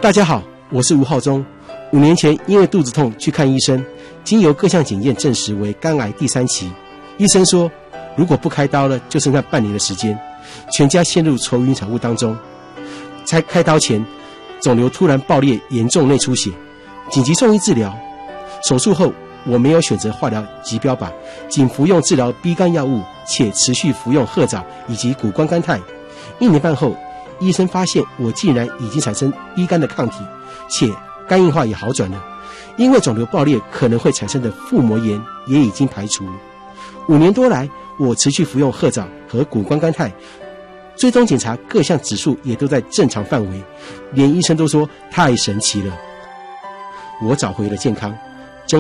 大家好，我是吴浩中。5年前因为肚子痛去看医生，经由各项检验证实为肝癌第3期。医生说，如果不开刀了，就剩下半年的时间，全家陷入愁云惨雾当中。在开刀前，肿瘤突然爆裂，严重内出血，紧急送医治疗。手术后，我没有选择化疗及标靶，仅服用治疗 B 肝药物，且持续服用褐藻以及谷胱甘肽。1年半后，医生发现我竟然已经产生 B 肝的抗体，且肝硬化也好转了。因为肿瘤爆裂可能会产生的腹膜炎也已经排除。5年多来，我持续服用褐藻和谷胱甘肽，追踪检查各项指数也都在正常范围，连医生都说太神奇了。我找回了健康，